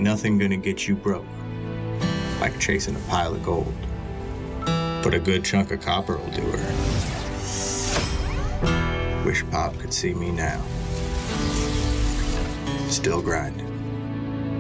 nothing gonna get you broke, like chasing a pile of gold. But a good chunk of copper will do her. Wish Pop could see me now. Still grinding.